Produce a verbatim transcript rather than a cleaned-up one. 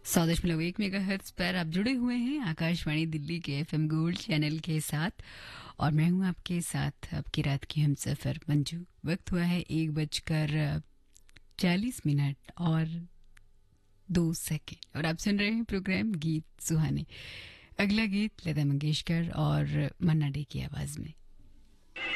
सौ दशमलव एक मेगाहर्ट्ज पर आप जुड़े हुए हैं आकाशवाणी दिल्ली के एफएम गोल्ड चैनल के साथ और मैं हूं आपके साथ आपकी रात की हम सफ़र मंजू। वक्त हुआ है एक बजकर चालीस मिनट और दो सेकेंड और आप सुन रहे हैं प्रोग्राम गीत सुहाने। अगला गीत लता मंगेशकर और मन्ना डे की आवाज़ में।